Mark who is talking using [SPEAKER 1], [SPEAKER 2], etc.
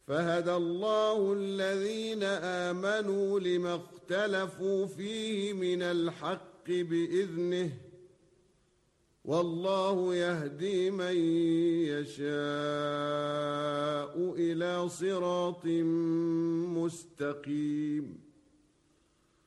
[SPEAKER 1] فهدى الله الذين آمنوا لما اختلفوا فيه من الحق بإذنه والله يهدي من يشاء إلى صراط مستقيم.